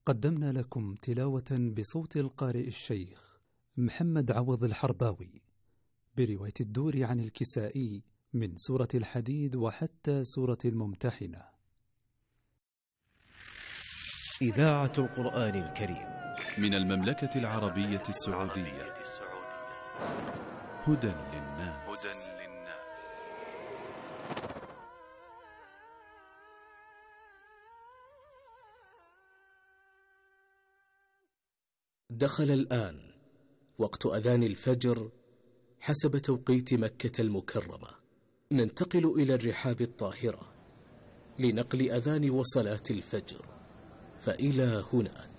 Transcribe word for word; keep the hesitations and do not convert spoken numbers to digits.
قدمنا لكم تلاوة بصوت القارئ الشيخ محمد عوض الحرباوي برواية الدور عن الكسائي من سورة الحديد وحتى سورة الممتحنة. إذاعة القرآن الكريم من المملكة العربية السعودية. هدى للناس. دخل الآن وقت أذان الفجر حسب توقيت مكة المكرمة. ننتقل إلى الرحاب الطاهرة لنقل أذان وصلاة الفجر، فإلى هناك.